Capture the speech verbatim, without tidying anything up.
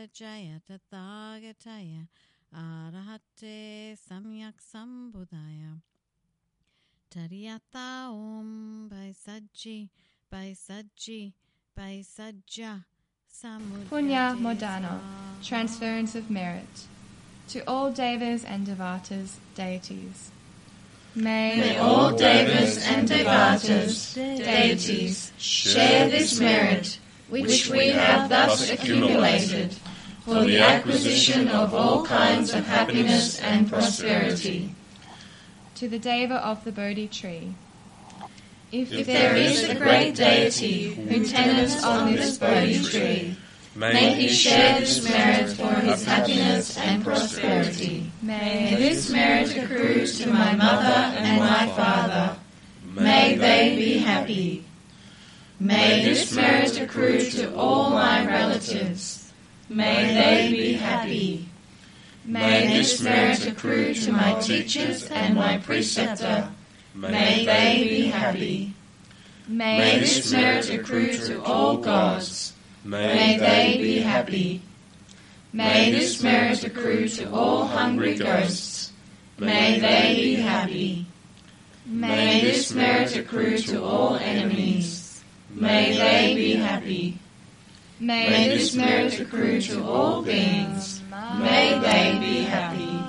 Jaya Tathagataya Arahate Samyak Sambudaya Tariyata Om Baisaji Baisaji Baisajja Samudya Punya Modano, transference of merit. To all Devas and Devatas, deities. May, May all Devas and Devatas, deities, share this merit which we have thus accumulated for the acquisition of all kinds of happiness and prosperity. To the Deva of the Bodhi tree. If, if there is a great deity who tenants on this Bodhi tree, may he share this merit for his happiness and prosperity. May this merit accrue to my mother and my father. May they be happy. May this merit accrue to all my relatives. May they be happy. May this merit accrue to my teachers and my preceptor. May they be happy. May this merit accrue to all gods. May they be happy. May this merit accrue to all hungry ghosts. May they be happy. May this merit accrue to all enemies. May they be happy. May this merit accrue to all beings. May they be happy.